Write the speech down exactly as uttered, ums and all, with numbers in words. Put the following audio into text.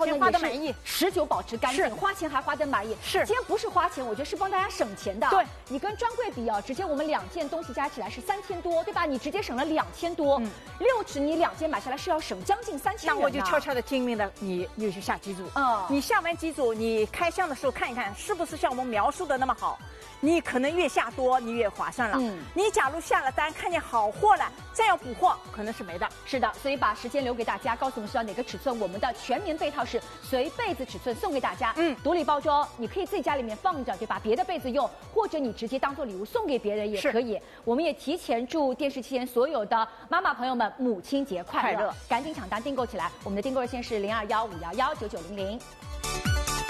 后呢花得满意， 持久保持干净，花钱还花得满意。 是， 今天不是花钱，我觉得是帮大家省钱的。 对， 你跟专柜比啊，直接我们两件东西加起来是三千多，对吧？你直接省了两千多，嗯，六尺你两件买下来是要省将近三千元。 那我就悄悄的精明的，你你就去下机组，嗯，你下完机组，你开箱的时候看一看，是不是像我们描述的那么好？你可能越下多，你越划算了。嗯，你假如下了单，看见好货了，再要补货，可能是没的。 是的，所以把时间留给大家，告诉我们需要哪个尺寸，我们的全棉被套是随被子尺寸送给大家。嗯，独立包装，你可以自己家里面放着，对吧？别的被子用，或者你直接当做礼物送给别人也可以。我们也提前祝电视机前所有的妈妈朋友们母亲节快乐，快乐赶紧抢单订购起来。我们的订购热线是零二幺五幺幺九九零零。